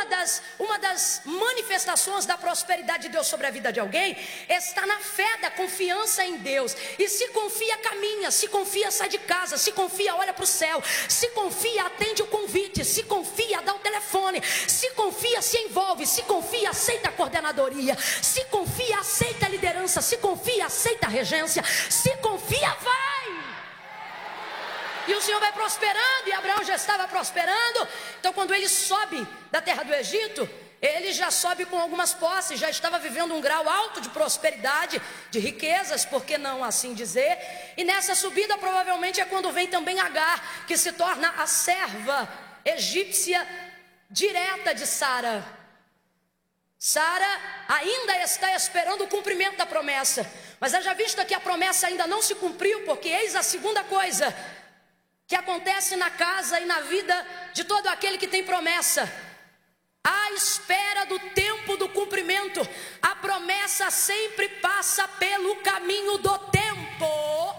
uma das manifestações da prosperidade de Deus sobre a vida de alguém está na fé, da confiança em Deus. E se confia, caminha. Se confia, sai de casa. Se confia, olha para o céu. Se confia, atende o convite. Se confia, dá o telefone. Se confia, se envolve. Se confia, aceita a coordenadoria. Se confia, aceita a liderança. Se confia, aceita a regência. Se confia, vai. E o Senhor vai prosperando, e Abraão já estava prosperando. Então quando ele sobe da terra do Egito, ele já sobe com algumas posses, já estava vivendo um grau alto de prosperidade, de riquezas, por que não assim dizer? E nessa subida provavelmente é quando vem também Agar, que se torna a serva egípcia direta de Sara. Sara ainda está esperando o cumprimento da promessa, mas haja vista que a promessa ainda não se cumpriu, porque eis a segunda coisa que acontece na casa e na vida de todo aquele que tem promessa: à espera do tempo do cumprimento. A promessa sempre passa pelo caminho do tempo,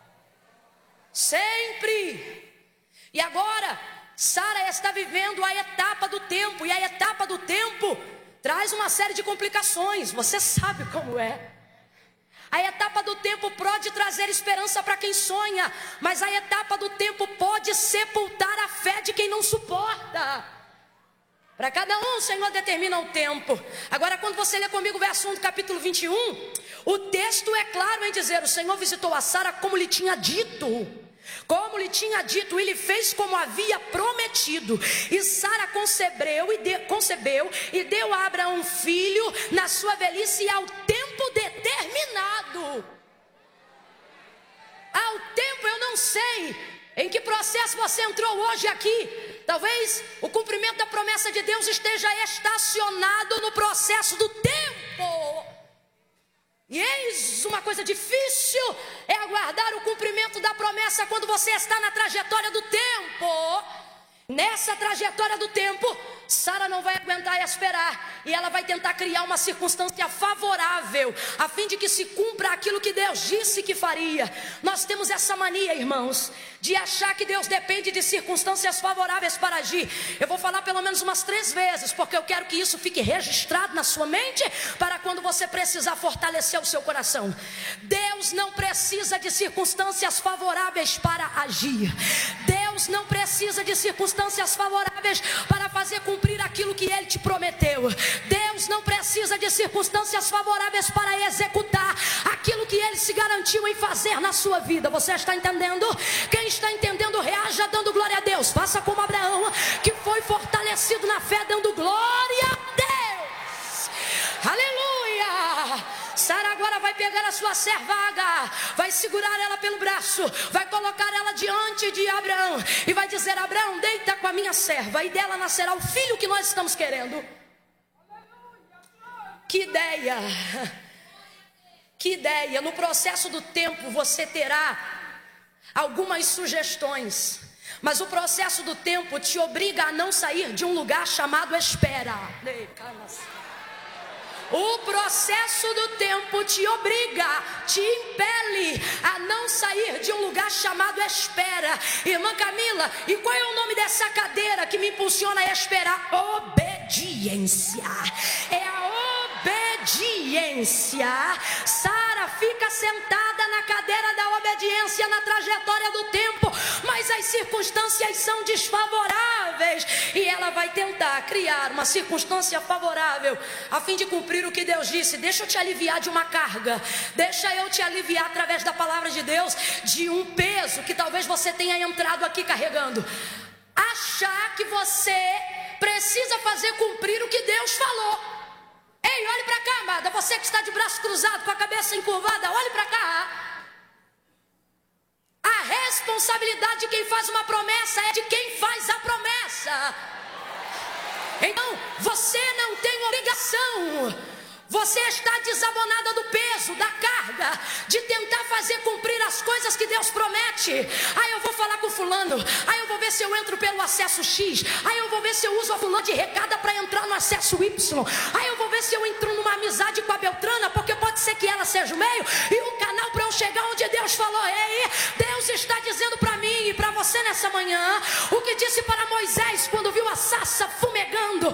sempre. E agora Sara está vivendo a etapa do tempo, e a etapa do tempo traz uma série de complicações, você sabe como é. A etapa do tempo pode trazer esperança para quem sonha, mas a etapa do tempo pode sepultar a fé de quem não suporta. Para cada um o Senhor determina o tempo. Agora quando você lê comigo o verso 1 do capítulo 21, o texto é claro em dizer: o Senhor visitou a Sara como lhe tinha dito. Como lhe tinha dito, ele fez como havia prometido. E Sara concebeu e deu a Abraão um filho na sua velhice, e ao tempo determinado. Ao tempo, eu não sei em que processo você entrou hoje aqui. Talvez o cumprimento da promessa de Deus esteja estacionado no processo do tempo. E eis uma coisa difícil, é aguardar o cumprimento da promessa quando você está na trajetória do tempo. Nessa trajetória do tempo, Sara não vai aguentar esperar, e ela vai tentar criar uma circunstância favorável, a fim de que se cumpra aquilo que Deus disse que faria. Nós temos essa mania, irmãos, de achar que Deus depende de circunstâncias favoráveis para agir. Eu vou falar pelo menos umas 3 vezes, porque eu quero que isso fique registrado na sua mente, para quando você precisar fortalecer o seu coração. Deus não precisa de circunstâncias favoráveis para agir. Deus não precisa de circunstâncias favoráveis para fazer cumprir aquilo que Ele te prometeu. Deus não precisa de circunstâncias favoráveis para executar aquilo que Ele se garantiu em fazer na sua vida. Você está entendendo? Quem está entendendo, reaja dando glória a Deus. Faça como Abraão, que foi fortalecido na fé, dando glória a Deus. Aleluia! Sara agora vai pegar a sua serva Agar, vai segurar ela pelo braço, vai colocar ela diante de Abraão e vai dizer: Abraão, deita com a minha serva, e dela nascerá o filho que nós estamos querendo. Que ideia! Que ideia! No processo do tempo você terá algumas sugestões, mas o processo do tempo te obriga a não sair de um lugar chamado espera. O processo do tempo te obriga, te impele a não sair de um lugar chamado espera. Irmã Camila, e qual é o nome dessa cadeira que me impulsiona a esperar? Obediência. É a obediência. Sara fica sentada na cadeira da obediência na trajetória do tempo, mas as circunstâncias são desfavoráveis, e ela vai tentar criar uma circunstância favorável a fim de cumprir o que Deus disse. Deixa eu te aliviar de uma carga, deixa eu te aliviar através da palavra de Deus de um peso que talvez você tenha entrado aqui carregando. Achar que você precisa fazer cumprir o que Deus falou. Ei, olhe para cá, amada, você que está de braço cruzado, com a cabeça encurvada, olhe para cá. A responsabilidade de quem faz uma promessa é de quem faz a promessa. Então, você não tem obrigação. Você está desabonada do peso, da carga, de tentar fazer cumprir as coisas que Deus promete. Aí eu vou falar com fulano, aí eu vou ver se eu entro pelo acesso X, aí eu vou ver se eu uso a fulana de recada para entrar no acesso Y, aí eu vou ver se eu entro numa amizade com a Beltrana, porque pode ser que ela seja o meio e o canal para eu chegar onde Deus falou. Ei, Deus está dizendo para mim e para você nessa manhã o que disse para Moisés quando viu a sarça fumegando.